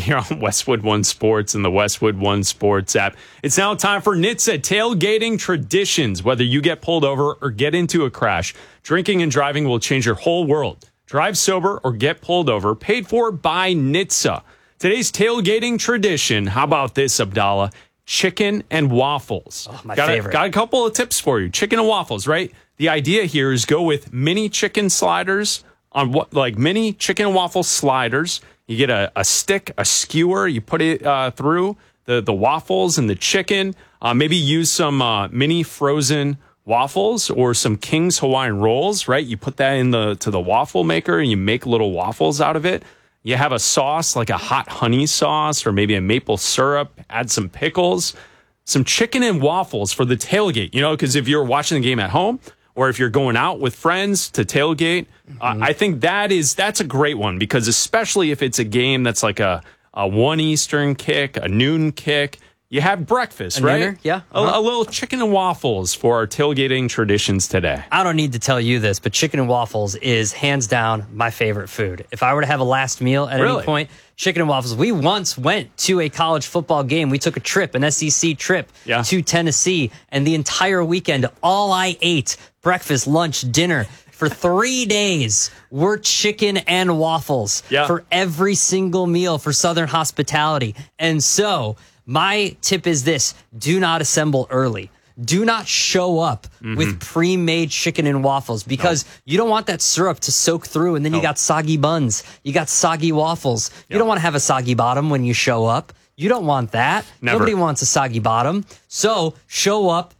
here on Westwood One Sports and the Westwood One Sports app. It's now time for NHTSA Tailgating Traditions. Whether you get pulled over or get into a crash, drinking and driving will change your whole world. Drive sober or get pulled over, paid for by NHTSA. Today's tailgating tradition, how about this, Abdallah? Chicken and waffles. Oh, my favorite. Got a couple of tips for you. Chicken and waffles, right? The idea here is go with mini chicken sliders mini chicken and waffle sliders. You get a stick, a skewer, you put it through the waffles and the chicken. Maybe use some mini frozen waffles or some King's Hawaiian rolls, right? You put that to the waffle maker and you make little waffles out of it. You have a sauce, like a hot honey sauce or maybe a maple syrup, add some pickles, some chicken and waffles for the tailgate, because if you're watching the game at home or if you're going out with friends to tailgate, I think that's a great one, because especially if it's a game that's like a 1 Eastern kick, a noon kick, you have breakfast, right? Dinner? Yeah. A little chicken and waffles for our tailgating traditions today. I don't need to tell you this, but chicken and waffles is hands down my favorite food. If I were to have a last meal at any point, chicken and waffles. We once went to a college football game. We took a trip, an SEC trip to Tennessee, and the entire weekend, all I ate, breakfast, lunch, dinner, for 3 days were chicken and waffles for every single meal for Southern hospitality. And so my tip is this: do not assemble early. Do not show up with pre-made chicken and waffles, because you don't want that syrup to soak through, and then you got soggy buns. You got soggy waffles. You don't want to have a soggy bottom when you show up. You don't want that. Never. Nobody wants a soggy bottom. So show up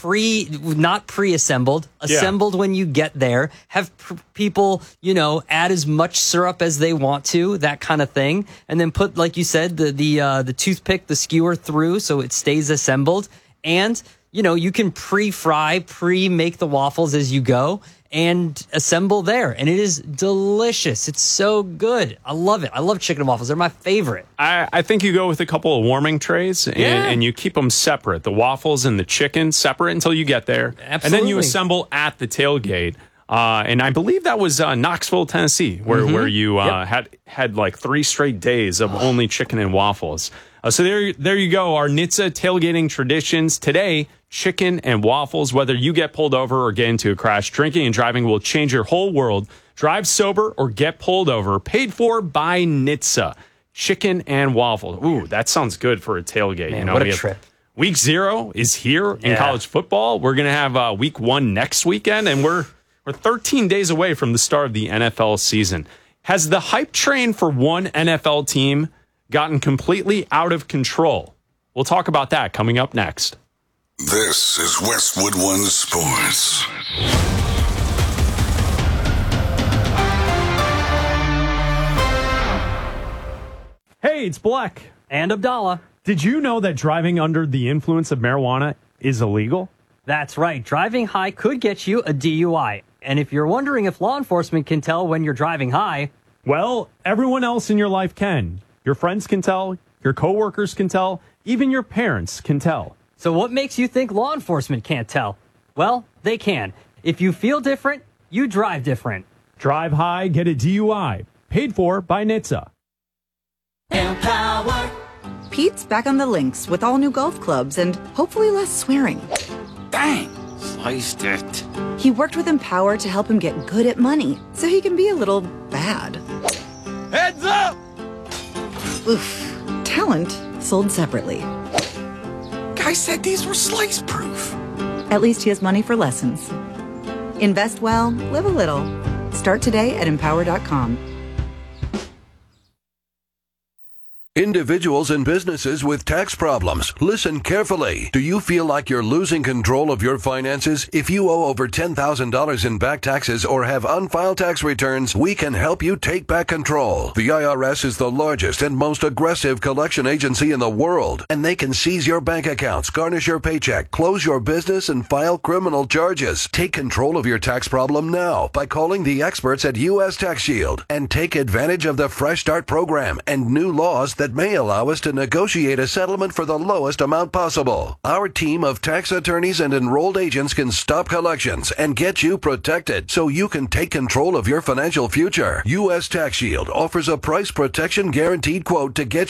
not pre-assembled, assembled when you get there. Have people, add as much syrup as they want to, that kind of thing. And then put, like you said, the toothpick, the skewer through so it stays assembled. And, you can pre-fry, pre-make the waffles as you go and assemble there. And it is delicious. It's so good. I love it. I love chicken and waffles. They're my favorite. I think you go with a couple of warming trays and you keep them separate. The waffles and the chicken separate until you get there. Absolutely. And then you assemble at the tailgate. And I believe that was Knoxville, Tennessee, where you had like 3 straight days of only chicken and waffles. So there you go. Our NHTSA tailgating traditions today: chicken and waffles. Whether you get pulled over or get into a crash, drinking and driving will change your whole world. Drive sober or get pulled over, paid for by NHTSA. Chicken and waffles. Ooh, that sounds good for a tailgate. Man, what a trip. Week 0 is here in college football. We're going to have week 1 next weekend, and we're 13 days away from the start of the NFL season. Has the hype train for one NFL team gotten completely out of control? We'll talk about that coming up next. This is Westwood One Sports. Hey, it's Black. And Abdallah. Did you know that driving under the influence of marijuana is illegal? That's right. Driving high could get you a DUI. And if you're wondering if law enforcement can tell when you're driving high, well, everyone else in your life can. Your friends can tell, your coworkers can tell, even your parents can tell. So what makes you think law enforcement can't tell? Well, they can. If you feel different, you drive different. Drive high, get a DUI. Paid for by NHTSA. Empower. Pete's back on the links with all new golf clubs and hopefully less swearing. Bang! Sliced it. He worked with Empower to help him get good at money so he can be a little bad. Heads up! Oof. Talent sold separately. Guy said these were slice proof. At least he has money for lessons. Invest well, live a little. Start today at empower.com. Individuals and businesses with tax problems, listen carefully. Do you feel like you're losing control of your finances? If you owe over $10,000 in back taxes or have unfiled tax returns, we can help you take back control. The IRS is the largest and most aggressive collection agency in the world, and they can seize your bank accounts, garnish your paycheck, close your business, and file criminal charges. Take control of your tax problem now by calling the experts at U.S. Tax Shield and take advantage of the Fresh Start program and new laws that may allow us to negotiate a settlement for the lowest amount possible. Our team of tax attorneys and enrolled agents can stop collections and get you protected so you can take control of your financial future. U.S. Tax Shield offers a price protection guaranteed quote to get